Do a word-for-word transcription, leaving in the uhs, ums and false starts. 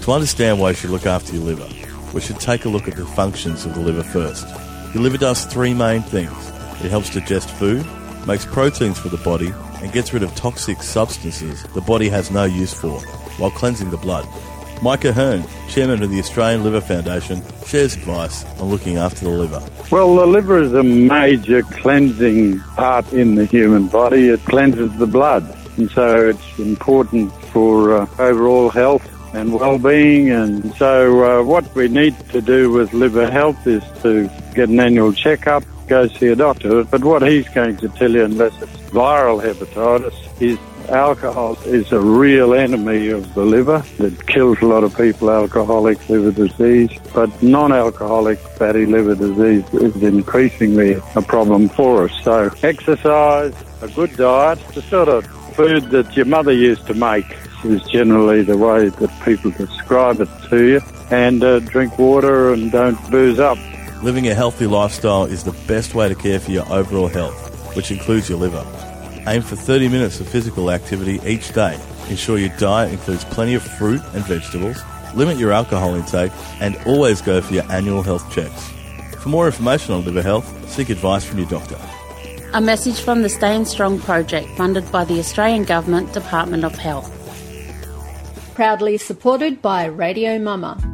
To understand why you should look after your liver, we should take a look at the functions of the liver first. Your liver does three main things. It helps digest food, makes proteins for the body, and gets rid of toxic substances the body has no use for, while cleansing the blood. Micah Hearn, Chairman of the Australian Liver Foundation, shares advice on looking after the liver. Well, the liver is a major cleansing part in the human body. It cleanses the blood, and so it's important for uh, overall health and well-being. And so uh, what we need to do with liver health is to get an annual checkup, go see a doctor. But what he's going to tell you, unless it's viral hepatitis, is alcohol is a real enemy of the liver. It kills a lot of people, alcoholic liver disease, but non-alcoholic fatty liver disease is increasingly a problem for us. So exercise, a good diet, the sort of food that your mother used to make is generally the way that people describe it to you, and uh, drink water and don't booze up. Living a healthy lifestyle is the best way to care for your overall health, which includes your liver. Aim for thirty minutes of physical activity each day. Ensure your diet includes plenty of fruit and vegetables. Limit your alcohol intake and always go for your annual health checks. For more information on liver health, seek advice from your doctor. A message from the Staying Strong project funded by the Australian Government Department of Health. Proudly supported by Radio Mama.